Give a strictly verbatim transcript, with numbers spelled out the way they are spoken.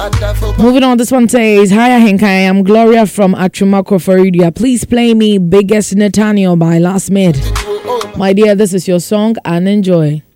Moving on, this one says, Hi Henkai, I'm Gloria from Achumako, Florida. Please play me Biggest Nathaniel by Last Mid. My dear, this is your song and enjoy.